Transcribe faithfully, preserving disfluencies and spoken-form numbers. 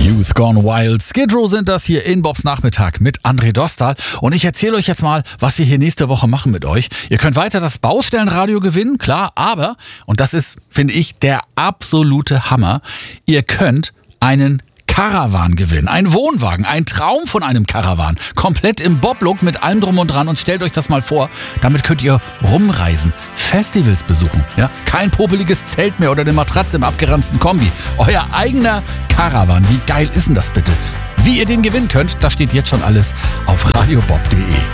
Youth Gone Wild. Skid Row sind das hier in Bobs Nachmittag mit André Dostal. Und ich erzähle euch jetzt mal, was wir hier nächste Woche machen mit euch. Ihr könnt weiter das Baustellenradio gewinnen, klar, aber, und das ist, finde ich, der absolute Hammer, ihr könnt einen Caravan gewinnen. Ein Wohnwagen, ein Traum von einem Caravan. Komplett im Bob-Look mit allem drum und dran. Und stellt euch das mal vor, damit könnt ihr rumreisen, Festivals besuchen. Ja? Kein popeliges Zelt mehr oder eine Matratze im abgeranzten Kombi. Euer eigener Caravan. Wie geil ist denn das bitte? Wie ihr den gewinnen könnt, das steht jetzt schon alles auf radiobob punkt de.